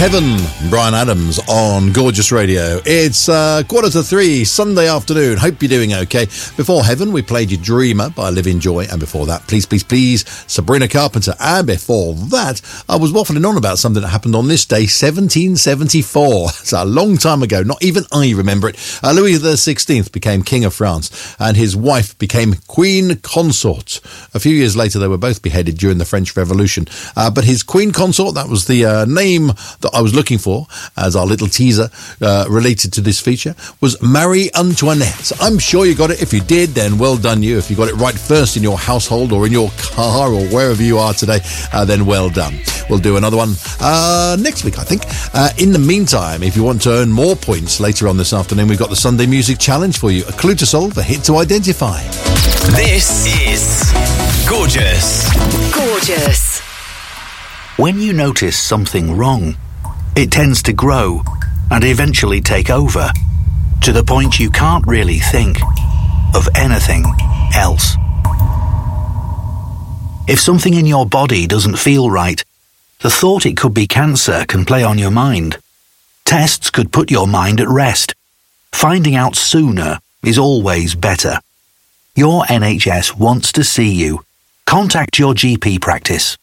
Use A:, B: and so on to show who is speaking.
A: Heaven, Bryan Adams on Gorgeous Radio. It's 2:45, Sunday afternoon. Hope you're doing okay. Before Heaven, we played you Dreamer by Living Joy, and before that, Please, Please, Please, Sabrina Carpenter. And before that, I was waffling on about something that happened on this day, 1774. It's a long time ago. Not even I remember it. Louis XVI became King of France, and his wife became Queen Consort. A few years later, they were both beheaded during the French Revolution. But his Queen Consort, that was the name that I was looking for as our little teaser related to this feature, was Marie Antoinette. I'm sure you got it. If you did, then well done you. If you got it right first in your household or in your car or wherever you are today, then well done. We'll do another one next week, I think. In the meantime, if you want to earn more points later on this afternoon, we've got the Sunday Music Challenge for you. A clue to solve, a hit to identify.
B: This is Gorgeous.
C: Gorgeous.
D: When you notice something wrong, it tends to grow and eventually take over, to the point you can't really think of anything else. If something in your body doesn't feel right, the thought it could be cancer can play on your mind. Tests could put your mind at rest. Finding out sooner is always better. Your NHS wants to see you. Contact your GP practice.